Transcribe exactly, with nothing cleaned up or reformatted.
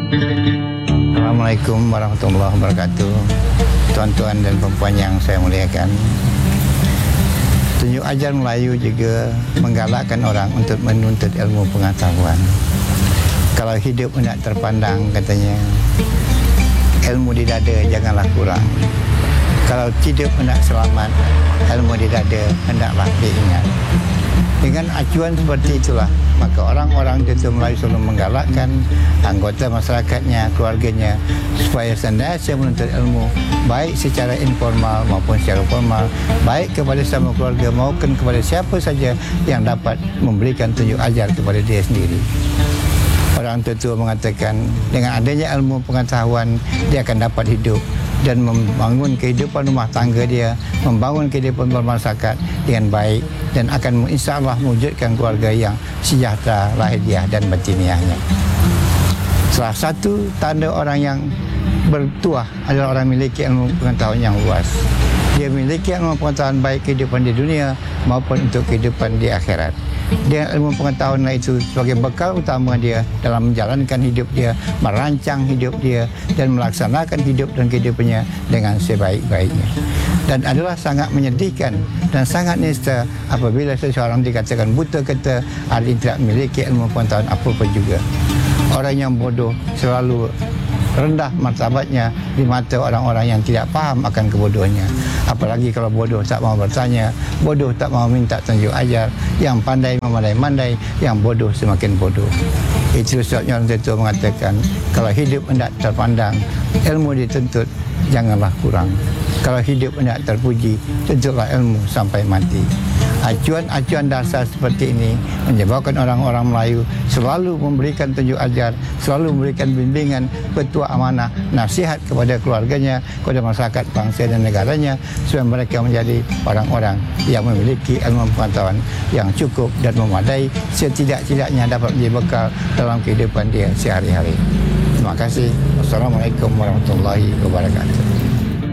Assalamualaikum warahmatullahi wabarakatuh. Tuan-tuan dan puan-puan yang saya muliakan, tunjuk ajar Melayu juga menggalakkan orang untuk menuntut ilmu pengetahuan. Kalau hidup hendak terpandang, katanya, ilmu di dada janganlah kurang. Kalau hidup hendak selamat, ilmu di dada hendaklah diingat. Dengan acuan seperti itulah, maka orang-orang Tentu Melayu selalu menggalakkan anggota masyarakatnya, keluarganya, supaya senantiasa menuntut ilmu, baik secara informal maupun secara formal, baik kepada sama keluarga maupun kepada siapa saja yang dapat memberikan tunjuk ajar kepada dia sendiri. Orang tua mengatakan, dengan adanya ilmu pengetahuan, dia akan dapat hidup dan membangun kehidupan rumah tangga dia, membangun kehidupan bermasyarakat dengan baik, dan akan insyaAllah mewujudkan keluarga yang sejahtera lahiriah dan batiniahnya. Salah satu tanda orang yang bertuah adalah orang memiliki ilmu pengetahuan yang luas. Dia memiliki ilmu pengetahuan baik kehidupan di dunia maupun untuk kehidupan di akhirat. Dengan ilmu pengetahuan itu sebagai bekal utama dia dalam menjalankan hidup dia, merancang hidup dia, dan melaksanakan hidup dan kehidupannya dengan sebaik-baiknya. Dan adalah sangat menyedihkan dan sangat nista apabila seseorang dikatakan buta kata ada tidak memiliki ilmu pengetahuan apa-apa juga. Orang yang bodoh selalu rendah martabatnya di mata orang-orang yang tidak faham akan kebodohannya. Apalagi kalau bodoh tak mau bertanya, bodoh tak mau minta tunjuk ajar, yang pandai memandai-mandai, yang bodoh semakin bodoh. Itu sebabnya orang tua mengatakan, kalau hidup hendak terpandang, ilmu dituntut, janganlah kurang. Kalau hidup hendak terpuji, tuntutlah ilmu sampai mati. Acuan-acuan dasar seperti ini menyebabkan orang-orang Melayu selalu memberikan tunjuk ajar, selalu memberikan bimbingan, petua amanah, nasihat kepada keluarganya, kepada masyarakat bangsa dan negaranya, supaya mereka menjadi orang-orang yang memiliki ilmu pengetahuan yang cukup dan memadai, setidak-tidaknya dapat menjadi bekal dalam kehidupan dia sehari-hari. Terima kasih. Wassalamualaikum warahmatullahi wabarakatuh.